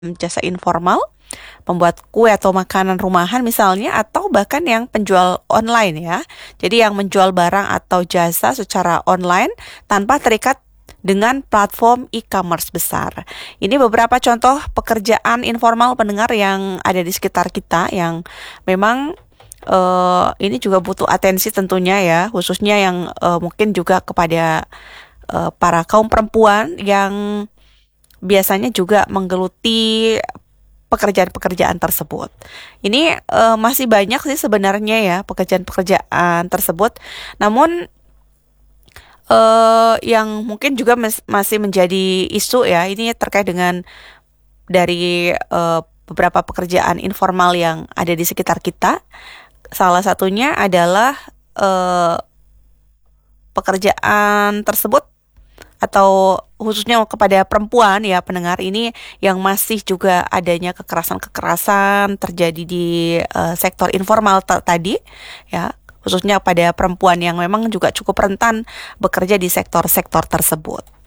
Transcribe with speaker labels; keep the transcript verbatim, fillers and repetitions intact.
Speaker 1: jasa informal, pembuat kue atau makanan rumahan misalnya, atau bahkan yang penjual online ya. Jadi yang menjual barang atau jasa secara online tanpa terikat dengan platform e-commerce besar. Ini beberapa contoh pekerjaan informal pendengar yang ada di sekitar kita yang memang uh, ini juga butuh atensi tentunya ya, khususnya yang uh, mungkin juga kepada uh, para kaum perempuan yang biasanya juga menggeluti pekerjaan-pekerjaan tersebut. Ini uh, masih banyak sih sebenarnya ya pekerjaan-pekerjaan tersebut. Namun uh, yang mungkin juga mes- masih menjadi isu ya, ini terkait dengan dari uh, beberapa pekerjaan informal yang ada di sekitar kita. Salah satunya adalah uh, pekerjaan tersebut atau khususnya kepada perempuan ya pendengar ini yang masih juga adanya kekerasan-kekerasan terjadi di uh, sektor informal t- tadi ya, khususnya pada perempuan yang memang juga cukup rentan bekerja di sektor-sektor tersebut.